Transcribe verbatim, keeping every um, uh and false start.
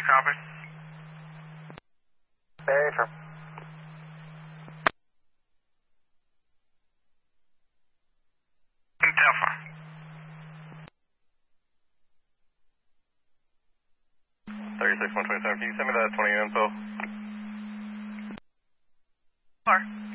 copy. Hey, sir. Delta. thirty-six one twenty-seven, can you send me that twenty info? Sure.